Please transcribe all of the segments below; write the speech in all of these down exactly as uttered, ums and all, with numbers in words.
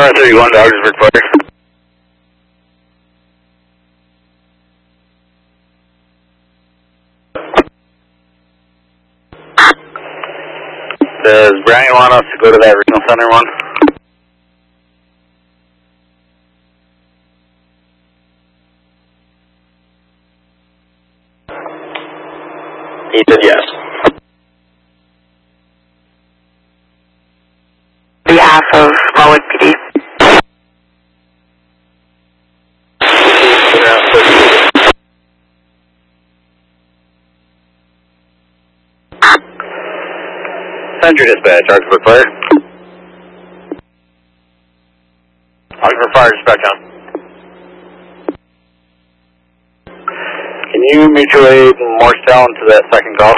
Car thirty-one to Augsburg Fire. Does Brian want us to go to that regional center one? He said yes. Behalf of Smallwood P D. Central Dispatch, Augsburg Fire. Augsburg Fire, dispatch on. Can you mutual aid Morristown to that second call?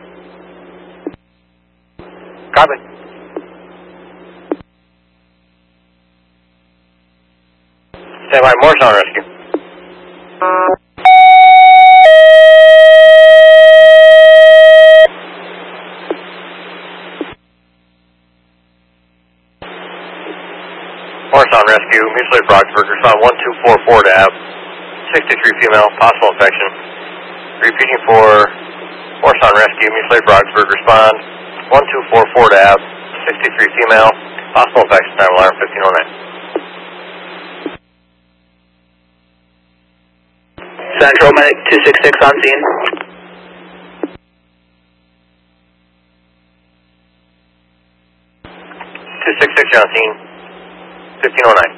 Copy. Stand by, Morristown rescue. Morristown rescue, mutual aid for Augsburg, respond one two four four to A B, sixty-three female, possible infection. Repeating for Morristown rescue, mutual aid for Augsburg, respond one two four four to A B, sixty-three female, possible infection, time alarm fifteen oh nine. Central Medic two six six on scene. two six six on scene, fifteen oh nine.